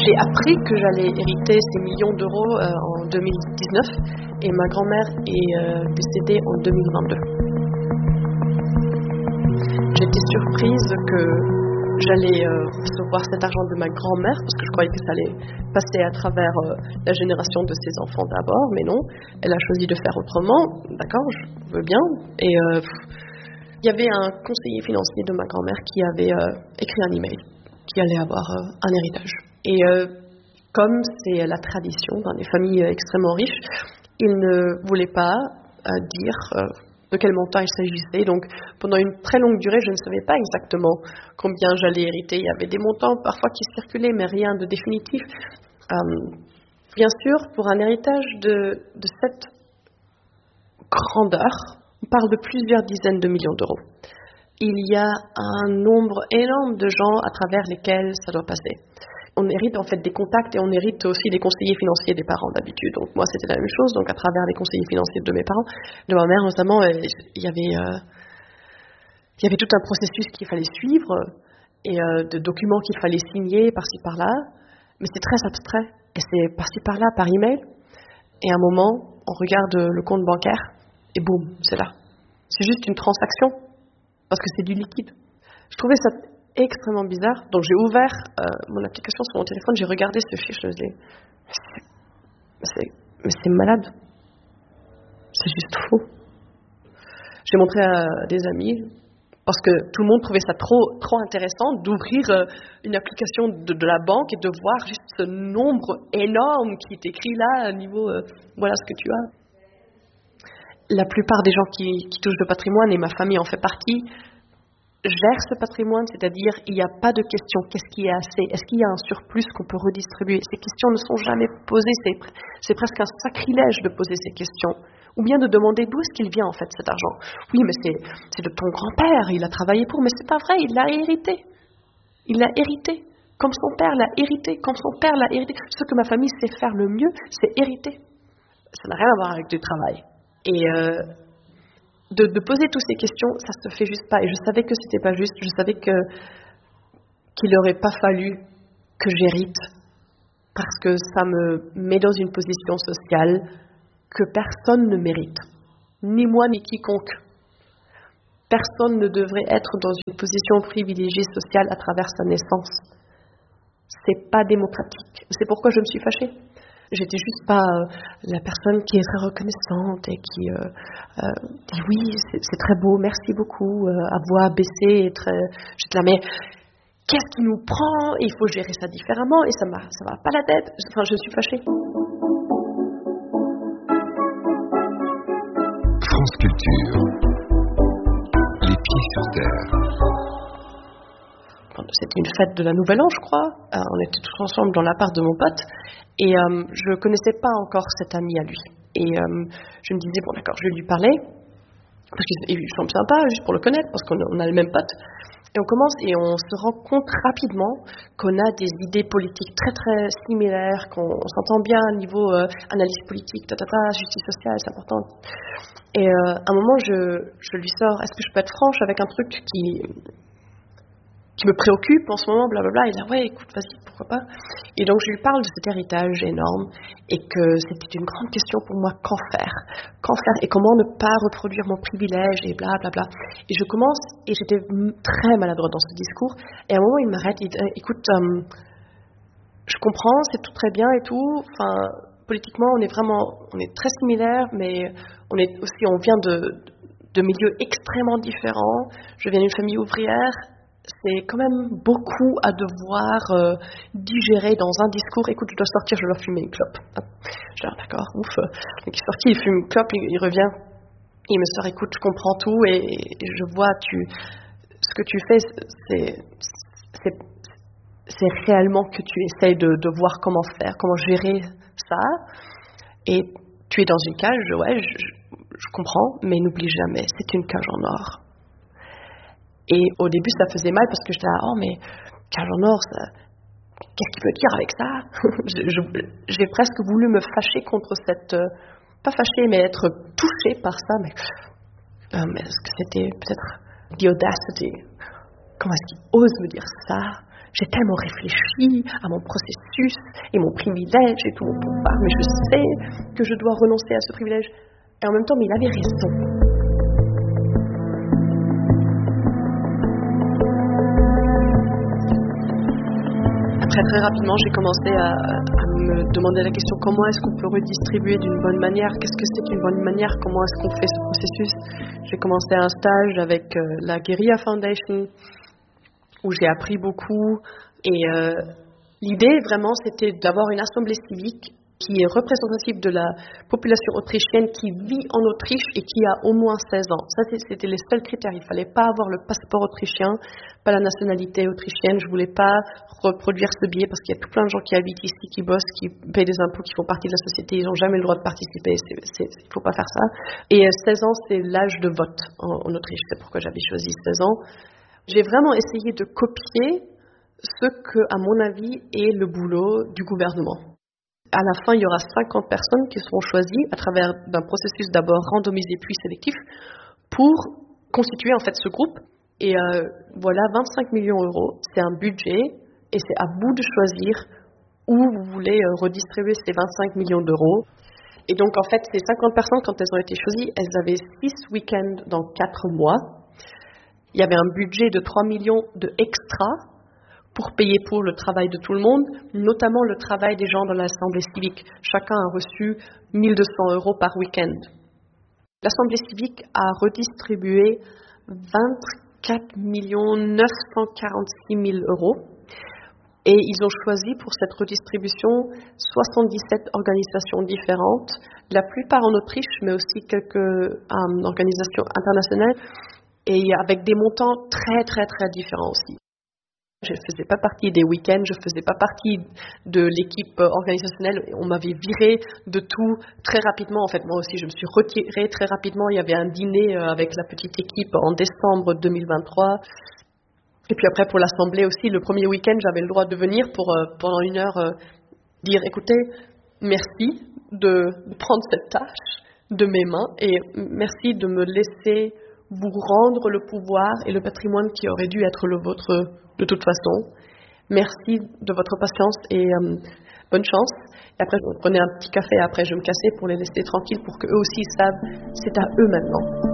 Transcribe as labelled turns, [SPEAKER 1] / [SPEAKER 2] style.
[SPEAKER 1] J'ai appris que j'allais hériter ces millions d'euros en 2019 et ma grand-mère est décédée en 2022. J'étais surprise que j'allais recevoir cet argent de ma grand-mère parce que je croyais que ça allait passer à travers la génération de ses enfants d'abord, mais non, elle a choisi de faire autrement. D'accord, je veux bien. Et il y avait un conseiller financier de ma grand-mère qui avait écrit un email qui allait avoir un héritage. Et comme c'est la tradition dans les familles extrêmement riches, il ne voulait pas dire de quel montant il s'agissait. Donc, pendant une très longue durée, je ne savais pas exactement combien j'allais hériter. Il y avait des montants parfois qui circulaient, mais rien de définitif. Bien sûr, pour un héritage de cette grandeur, on parle de plusieurs dizaines de millions d'euros. Il y a un nombre énorme de gens à travers lesquels ça doit passer. On hérite en fait des contacts et on hérite aussi des conseillers financiers des parents d'habitude. Donc moi c'était la même chose, donc à travers les conseillers financiers de mes parents, de ma mère notamment, il y avait tout un processus qu'il fallait suivre et de documents qu'il fallait signer par-ci par-là, mais c'est très abstrait et c'est par-ci par-là, par email, et à un moment on regarde le compte bancaire et boum, c'est là. C'est juste une transaction parce que c'est du liquide. Je trouvais ça extrêmement bizarre. Donc j'ai ouvert mon application sur mon téléphone, j'ai regardé ce fiche, je me dis, mais c'est malade. C'est juste faux. J'ai montré à des amis, parce que tout le monde trouvait ça trop intéressant d'ouvrir une application de la banque et de voir juste ce nombre énorme qui est écrit là, à niveau, voilà ce que tu as. La plupart des gens qui touchent le patrimoine, et ma famille en fait partie, gère ce patrimoine, c'est-à-dire il n'y a pas de question qu'est-ce qui est assez, est-ce qu'il y a un surplus qu'on peut redistribuer. Ces questions ne sont jamais posées, c'est presque un sacrilège de poser ces questions, ou bien de demander d'où est-ce qu'il vient en fait cet argent. Oui, mais c'est de ton grand-père, il a travaillé pour, mais c'est pas vrai, il l'a hérité. Il l'a hérité, comme son père l'a hérité, comme son père l'a hérité. Ce que ma famille sait faire le mieux, c'est hériter. Ça n'a rien à voir avec du travail. Et de poser toutes ces questions, ça se fait juste pas. Et je savais que c'était pas juste. Je savais qu'il n'aurait pas fallu que j'hérite parce que ça me met dans une position sociale que personne ne mérite, ni moi ni quiconque. Personne ne devrait être dans une position privilégiée sociale à travers sa naissance. C'est pas démocratique. C'est pourquoi je me suis fâchée. J'étais juste pas la personne qui est très reconnaissante et qui dit oui, c'est très beau, merci beaucoup, à voix baissée et très. J'étais là, mais qu'est-ce qui nous prend? Il faut gérer ça différemment et ça va pas la tête. Enfin, je suis fâchée.
[SPEAKER 2] France Culture. Les pieds sur terre.
[SPEAKER 1] C'était une fête de la Nouvel An, je crois. On était tous ensemble dans l'appart de mon pote. Et je ne connaissais pas encore cet ami à lui. Et je me disais, bon d'accord, je vais lui parler. Parce qu'il semble sympa, juste pour le connaître, parce qu'on a le même pote. Et on commence et on se rend compte rapidement qu'on a des idées politiques très très similaires, qu'on s'entend bien au niveau analyse politique, justice sociale, c'est important. Et à un moment, je lui sors, est-ce que je peux être franche avec un truc qui me préoccupe en ce moment, blablabla. Il dit, ouais, écoute, vas-y, pourquoi pas. Et donc, je lui parle de cet héritage énorme et que c'était une grande question pour moi, qu'en faire et comment ne pas reproduire mon privilège et blablabla. Et je commence, et j'étais très maladroite dans ce discours, et à un moment, il m'arrête, il dit, écoute, je comprends, c'est tout très bien et tout, enfin, politiquement, on est très similaires, mais on vient de milieux extrêmement différents. Je viens d'une famille ouvrière. C'est quand même beaucoup à devoir digérer dans un discours. Écoute, je dois sortir, je dois fumer une clope. Je dis, d'accord, ouf. Donc il est sorti, il fume une clope, il revient. Il me sort, écoute, je comprends tout et je vois, ce que tu fais, c'est réellement que tu essayes de voir comment faire, comment gérer ça. Et tu es dans une cage, ouais, je comprends, mais n'oublie jamais, c'est une cage en or. Et au début, ça faisait mal parce que j'étais là, oh, mais cage en or, qu'est-ce qu'il peut dire avec ça? J'ai presque voulu me fâcher contre cette. Pas fâcher, mais être touchée par ça. Mais est-ce que c'était peut-être the audacity? Comment est-ce qu'il ose me dire ça? J'ai tellement réfléchi à mon processus et mon privilège et tout mon pouvoir, mais je sais que je dois renoncer à ce privilège. Et en même temps, mais il avait raison. Après, très rapidement, j'ai commencé à me demander la question comment est-ce qu'on peut redistribuer d'une bonne manière? Qu'est-ce que c'est qu'une bonne manière? Comment est-ce qu'on fait ce processus? J'ai commencé un stage avec la Guerilla Foundation où j'ai appris beaucoup. Et l'idée, vraiment, c'était d'avoir une assemblée civique qui est représentative de la population autrichienne qui vit en Autriche et qui a au moins 16 ans. Ça, c'était les seuls critères. Il ne fallait pas avoir le passeport autrichien, pas la nationalité autrichienne. Je ne voulais pas reproduire ce biais parce qu'il y a tout plein de gens qui habitent ici, qui bossent, qui payent des impôts, qui font partie de la société. Ils n'ont jamais le droit de participer. Il ne faut pas faire ça. Et 16 ans, c'est l'âge de vote en Autriche. C'est pourquoi j'avais choisi 16 ans. J'ai vraiment essayé de copier ce que, à mon avis, est le boulot du gouvernement. À la fin, il y aura 50 personnes qui seront choisies à travers d'un processus d'abord randomisé puis sélectif pour constituer en fait ce groupe. Et voilà, 25 millions d'euros, c'est un budget et c'est à vous de choisir où vous voulez redistribuer ces 25 millions d'euros. Et donc en fait, ces 50 personnes, quand elles ont été choisies, elles avaient 6 week-ends dans 4 mois. Il y avait un budget de 3 millions de extra pour payer pour le travail de tout le monde, notamment le travail des gens dans l'Assemblée civique. Chacun a reçu 1 200 euros par week-end. L'Assemblée civique a redistribué 24 946 000 euros et ils ont choisi pour cette redistribution 77 organisations différentes, la plupart en Autriche, mais aussi quelques organisations internationales, et avec des montants très très très différents aussi. Je ne faisais pas partie des week-ends, je ne faisais pas partie de l'équipe organisationnelle. On m'avait viré de tout très rapidement. En fait, moi aussi, je me suis retirée très rapidement. Il y avait un dîner avec la petite équipe en décembre 2023. Et puis après, pour l'Assemblée aussi, le premier week-end, j'avais le droit de venir pour, pendant 1 heure, dire, écoutez, merci de prendre cette tâche de mes mains et merci de me laisser vous rendre le pouvoir et le patrimoine qui aurait dû être le vôtre de toute façon. Merci de votre patience et bonne chance. Et après, je prenais un petit café et après je me cassais pour les laisser tranquilles pour qu'eux aussi savent, c'est à eux maintenant.